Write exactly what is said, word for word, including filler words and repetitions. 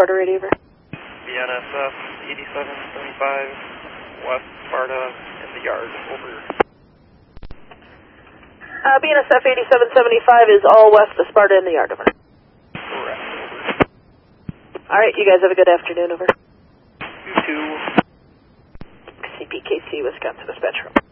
Sparta radio, over. B N S F eighty-seven seventy-five, West Sparta in the yard, over. Uh, B N S F eighty-seven seventy-five is all west of Sparta in the yard, over. Correct, over. Alright, you guys have a good afternoon, over. You too. C P K C, Wisconsin Dispatch Room.